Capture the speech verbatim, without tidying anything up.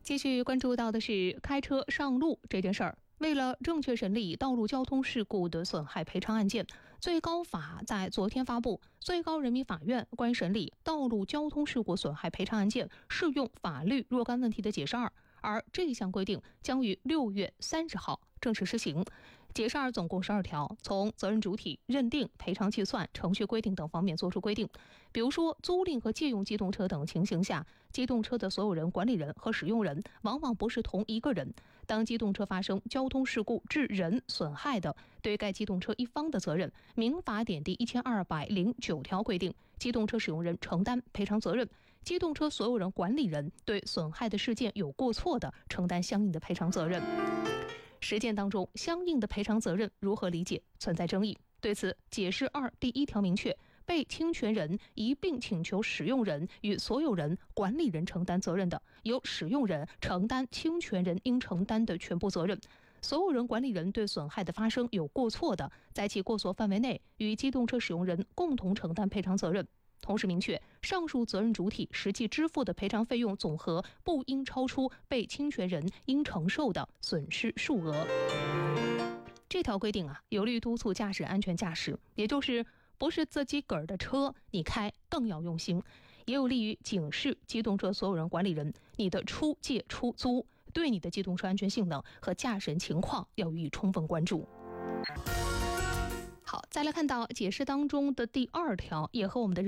继续关注到的是开车上路这件事儿。为了正确审理道路交通事故的损害赔偿案件，最高法在昨天发布《最高人民法院关于审理道路交通事故损害赔偿案件适用法律若干问题的解释二》，而这项规定将于六月三十号正式施行。解释二总共十二条，从责任主体认定、赔偿计算、程序规定等方面作出规定。比如说，租赁和借用机动车等情形下，机动车的所有人、管理人和使用人往往不是同一个人。当机动车发生交通事故致人损害的，对该机动车一方的责任，民法典第一千二百零九条规定，机动车使用人承担赔偿责任，机动车所有人、管理人对损害的事件有过错的，承担相应的赔偿责任。实践当中，相应的赔偿责任如何理解存在争议。对此，解释二第一条明确，被侵权人一并请求使用人与所有人、管理人承担责任的，由使用人承担侵权人应承担的全部责任。所有人、管理人对损害的发生有过错的，在其过错范围内，与机动车使用人共同承担赔偿责任。同时明确，上述责任主体实际支付的赔偿费用总和不应超出被侵权人应承受的损失数额。这条规定啊，有利于督促驾驶安全驾驶，也就是不是自己个儿的车你开更要用心，也有利于警示机动车所有人、管理人，你的出借出租对你的机动车安全性能和驾驶人情况要予以充分关注。好，再来看到解释当中的第二条，也和我们的